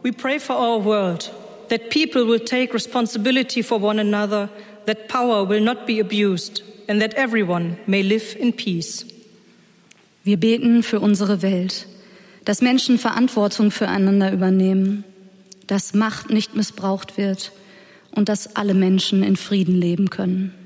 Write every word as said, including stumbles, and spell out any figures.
We pray for our world, that people will take responsibility for one another, that power will not be abused, and that everyone may live in peace. Wir beten für unsere Welt, dass Menschen Verantwortung füreinander übernehmen, dass Macht nicht missbraucht wird und dass alle Menschen in Frieden leben können.